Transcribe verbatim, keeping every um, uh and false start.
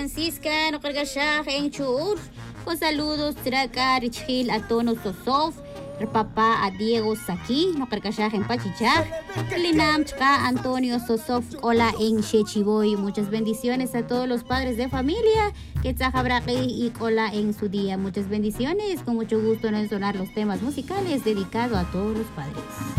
Francisca, no cargashah en chur. Con saludos, Traca, Richil, a Tono Sosof, papá a Diego Saki, no cargashah en Pachichaj, Linam Chka, Antonio Sosof, hola en Shechiboy. Muchas bendiciones a todos los padres de familia que Tzajabraqui y hola en su día. Muchas bendiciones, con mucho gusto en sonar los temas musicales dedicados a todos los padres.